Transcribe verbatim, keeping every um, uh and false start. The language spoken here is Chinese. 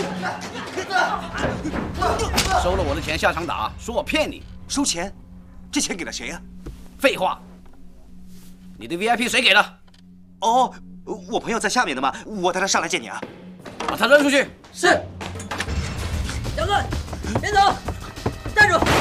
收了我的钱下场打，说我骗你。 收钱？这钱给了谁呀？ 废话，你的 V I P 谁给的？ 哦，我朋友在下面的嘛，我带他上来见你啊。 把他扔出去。 是。杨哥，别走，站住！